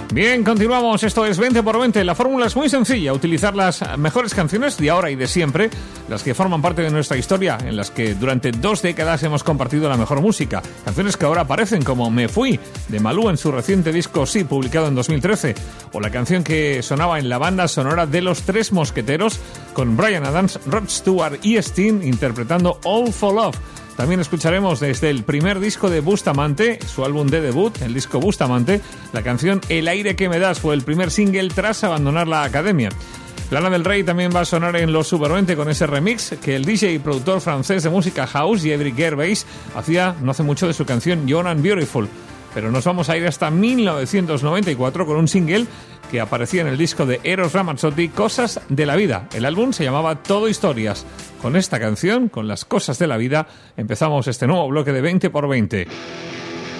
Bien, continuamos. Esto es 20 por 20. La fórmula es muy sencilla. Utilizar las mejores canciones de ahora y de siempre, las que forman parte de nuestra historia, en las que durante 2 décadas hemos compartido la mejor música. Canciones que ahora aparecen como Me Fui, de Malú en su reciente disco Sí, publicado en 2013. O la canción que sonaba en la banda sonora de Los Tres Mosqueteros, con Bryan Adams, Rod Stewart y Sting interpretando All for Love. También escucharemos desde el primer disco de Bustamante, su álbum de debut, el disco Bustamante, la canción El aire que me das fue el primer single tras abandonar la academia. Lana del Rey también va a sonar en Los Super 20 con ese remix que el DJ y productor francés de música house, Yebri Gervais, hacía no hace mucho de su canción Young and Beautiful. Pero nos vamos a ir hasta 1994 con un single que aparecía en el disco de Eros Ramazzotti, Cosas de la Vida. El álbum se llamaba Todo Historias. Con esta canción, con las cosas de la vida, empezamos este nuevo bloque de 20 por 20.